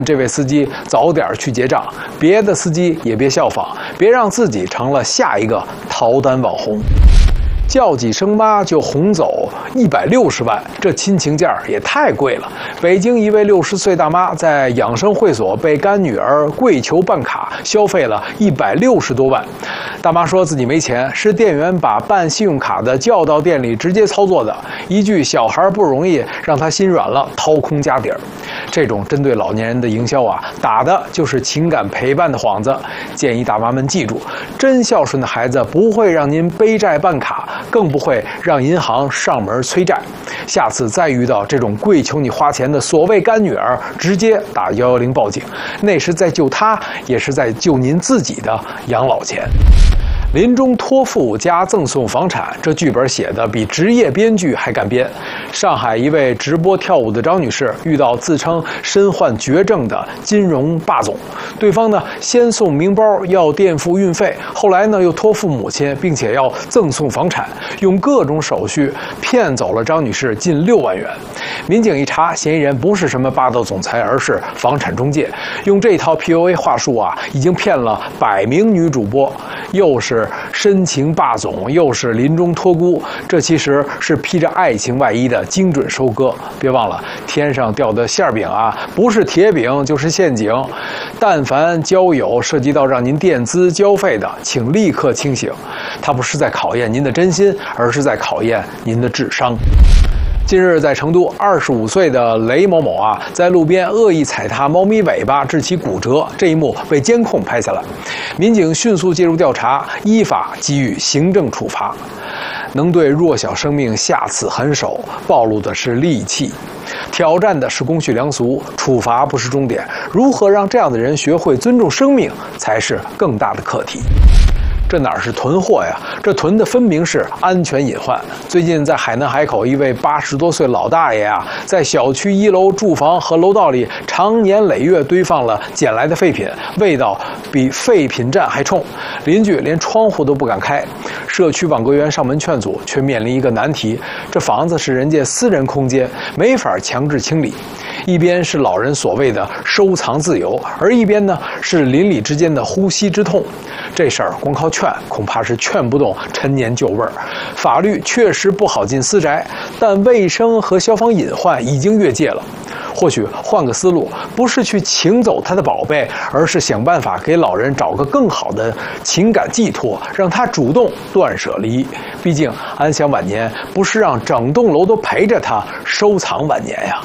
这位司机早点去结账，别的司机也别效仿，别让自己成了下一个逃单网红。叫几声妈就红走160万，这亲情价也太贵了。北京一位60岁大妈在养生会所被干女儿跪求办卡，消费了160多万。大妈说自己没钱，是店员把办信用卡的叫到店里直接操作的，一句小孩不容易让她心软了，掏空家底儿。这种针对老年人的营销啊，打的就是情感陪伴的幌子。建议大妈们记住，真孝顺的孩子不会让您背债办卡，更不会让银行上门催债。下次再遇到这种跪求你花钱的所谓干女儿，直接打110报警，那是在救她，也是在救您自己的养老钱。临终托付加赠送房产，这剧本写的比职业编剧还敢编。上海一位直播跳舞的张女士遇到自称身患绝症的金融霸总，对方呢先送名包要垫付运费，后来呢又托付母亲，并且要赠送房产，用各种手续骗走了张女士近6万元。民警一查，嫌疑人不是什么霸道总裁，而是房产中介，用这套 PUA 话术啊，已经骗了100名女主播，又是深情霸总，又是临终托孤，这其实是披着爱情外衣的精准收割。别忘了，天上掉的馅饼啊，不是铁饼就是陷阱。但凡交友涉及到让您垫资交费的，请立刻清醒，它不是在考验您的真心，而是在考验您的智商。近日，在成都，25岁的雷某某啊，在路边恶意踩踏猫咪尾巴，致其骨折，这一幕被监控拍下来。民警迅速介入调查，依法给予行政处罚。能对弱小生命下此狠手，暴露的是戾气，挑战的是公序良俗，处罚不是终点。如何让这样的人学会尊重生命，才是更大的课题。这哪是囤货呀？这囤的分明是安全隐患。最近在海南海口，一位80多岁老大爷啊，在小区1楼住房和楼道里长年累月堆放了捡来的废品，味道比废品站还冲，邻居连窗户都不敢开。社区网格员上门劝阻，却面临一个难题：这房子是人家私人空间，没法强制清理。一边是老人所谓的收藏自由，而一边呢是邻里之间的呼吸之痛。这事儿光靠劝，恐怕是劝不动陈年旧味儿。法律确实不好进私宅，但卫生和消防隐患已经越界了。或许换个思路，不是去请走他的宝贝，而是想办法给老人找个更好的情感寄托，让他主动断舍离。毕竟安享晚年不是让整栋楼都陪着他收藏晚年呀。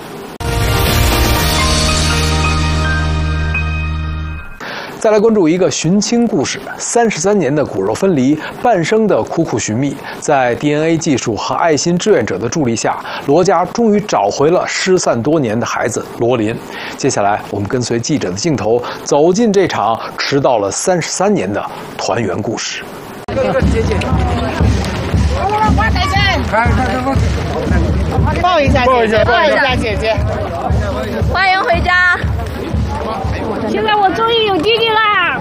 再来关注一个寻亲故事，33年的骨肉分离，半生的苦苦寻觅，在 DNA 技术和爱心志愿者的助力下，罗家终于找回了失散多年的孩子罗琳。接下来，我们跟随记者的镜头，走进这场迟到了33年的团圆故事。 姐姐，抱一下姐姐，抱一下姐姐， 欢迎回家。 现在我终于有弟弟啦！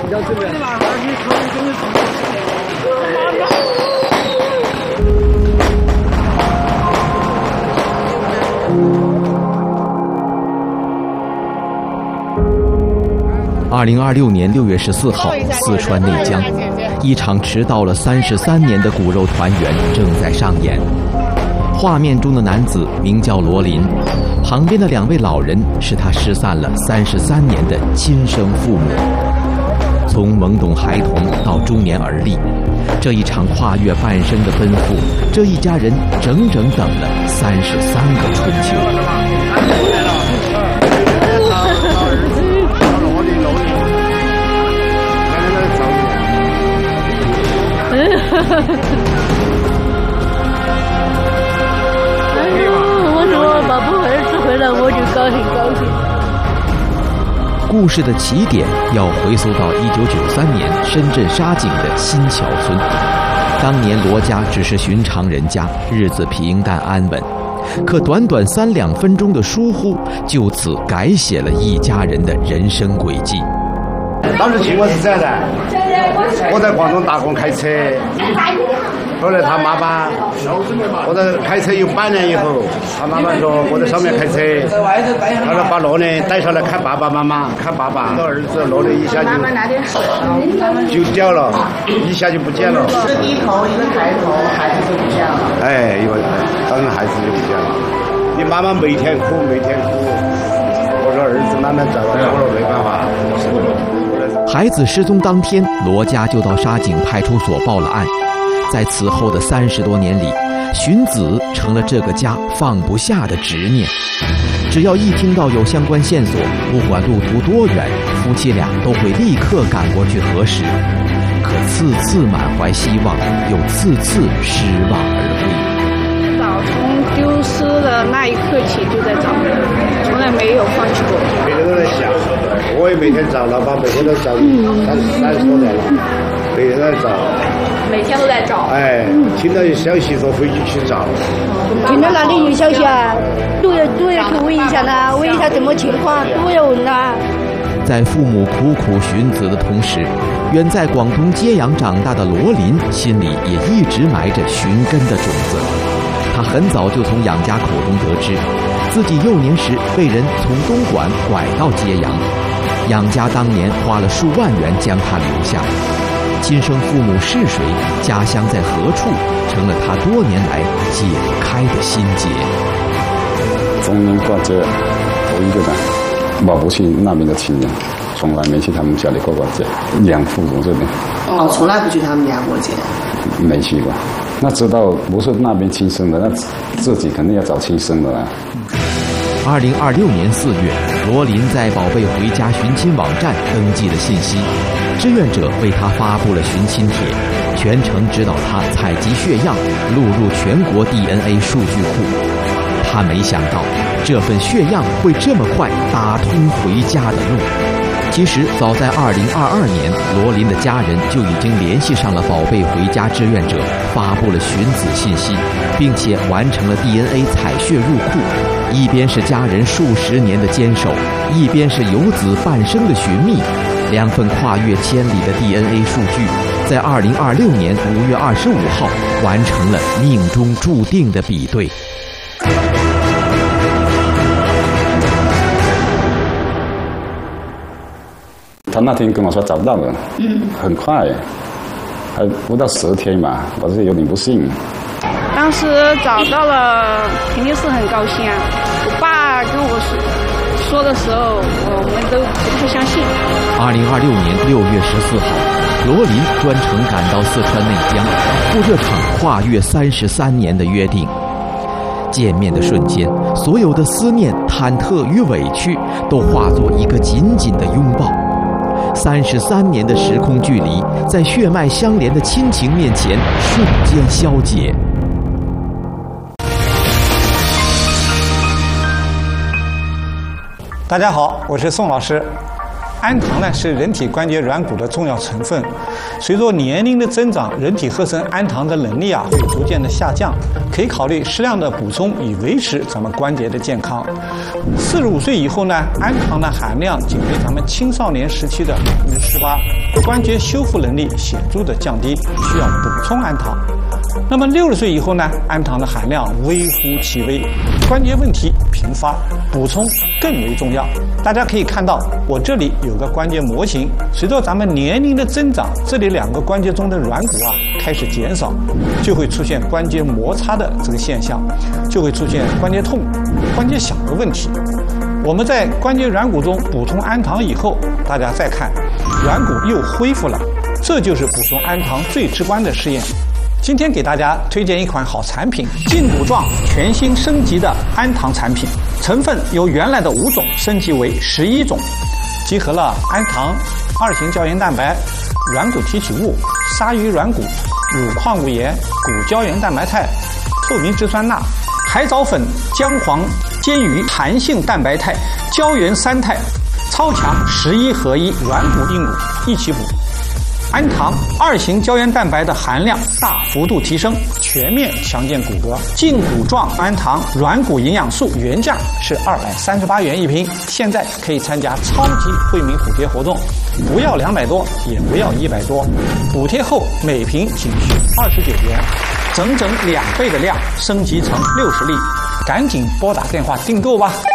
2026年6月14号，四川内江，一场迟到了33年的骨肉团圆正在上演。画面中的男子名叫罗琳，旁边的2位老人是他失散了33年的亲生父母。从懵懂孩童到中年而立，这一场跨越半生的奔赴，这一家人整整等了33个春秋。 我说宝宝儿子回来我就高兴。 故事的起点要回溯到1993年深圳沙井的新桥村。当年罗家只是寻常人家，日子平淡安稳，可短短3-2分钟的疏忽，就此改写了一家人的人生轨迹。 当时情况是这样的，我在广东打工开车，后来他妈妈，我在开车有半年以后，他妈妈说我在上面开车，他说把罗琳带上来看爸爸妈妈，看爸爸，我儿子罗琳一下就掉了，一下就不见了。 一个低头，一个抬头，孩子就不见了。 哎，一会当然孩子就不见了。你妈妈每天哭，每天哭。我说儿子慢慢找到，我说没办法。 孩子失踪当天，罗家就到沙井派出所报了案。在此后的30多年里，寻子成了这个家放不下的执念。只要一听到有相关线索，不管路途多远，夫妻俩都会立刻赶过去核实。可次次满怀希望，又次次失望而归。 早从丢失的那一刻起就在找，从来没有放弃过。 每天都在想，我也每天找，老爸每天都找，30多年了，每天在找。 每天都在找。 哎，听到有消息说回去找。 听到哪里有消息啊？都要去问一下呢，问一下什么情况，都要问呐。 在父母苦苦寻子的同时，远在广东揭阳长大的罗琳心里也一直埋着寻根的种子。他很早就从养家口中得知，自己幼年时被人从东莞拐到揭阳，养家当年花了数万元将他留下。亲生父母是谁，家乡在何处，成了他多年来解不开的心结。 逢年过节，我一个人，我不去那边的亲人，从来没去他们家里过过节。养父母这边， 哦，从来不去他们家过节。 没去过，那知道不是那边亲生的，那自己肯定要找亲生的啦。 2026年4月，罗琳在宝贝回家寻亲网站登记了信息，志愿者为他发布了寻亲帖，全程指导他采集血样，录入全国 DNA 数据库。他没想到，这份血样会这么快打通回家的路。其实，早在2022年，罗琳的家人就已经联系上了宝贝回家志愿者，发布了寻子信息，并且完成了 DNA 采血入库。一边是家人数10年的坚守，一边是游子半生的寻觅。2份跨越千里的 DNA 数据，在2026年5月25号完成了命中注定的比对。 他那天跟我说找不到了，很快，还不到10天嘛，我是有点不信。 当时找到了，肯定是很高兴啊！我爸跟我说的时候，我们都不太相信。 2026年6月14号，罗琳专程赶到四川内江，赴这场跨越33年的约定。见面的瞬间，所有的思念、忐忑与委屈，都化作一个紧紧的拥抱。33年的时空距离，在血脉相连的亲情面前瞬间消解。 大家好，我是宋老师。氨糖呢是人体关节软骨的重要成分，随着年龄的增长，人体合成氨糖的能力会逐渐的下降，可以考虑适量的补充，以维持咱们关节的健康。45岁以后呢，氨糖的含量仅为咱们青少年时期的18%，关节修复能力显著的降低，需要补充氨糖。那么60岁以后呢，氨糖的含量微乎其微，关节问题频发，补充更为重要。大家可以看到，我这里有个关节模型，随着咱们年龄的增长，这里2个关节中的软骨开始减少，就会出现关节摩擦的这个现象，就会出现关节痛、关节响的问题。我们在关节软骨中补充氨糖以后，大家再看，软骨又恢复了，这就是补充氨糖最直观的试验。今天给大家推荐一款好产品，胫骨状全新升级的氨糖产品，成分由原来的5种升级为11种，集合了氨糖、2型胶原蛋白、软骨提取物、鲨鱼软骨、乳矿物盐、骨胶原蛋白肽、透明质酸钠、海藻粉、姜黄、煎鱼、弹性蛋白肽、胶原3肽，超强11合1软骨硬骨一起补。 氨糖2型胶原蛋白的含量大幅度提升，全面强健骨骼。胫骨状氨糖软骨营养素原价是238元一瓶，现在可以参加超级惠民补贴活动，不要200多，也不要100多，补贴后每瓶仅需29元，整整2倍的量，升级成60粒，赶紧拨打电话订购吧。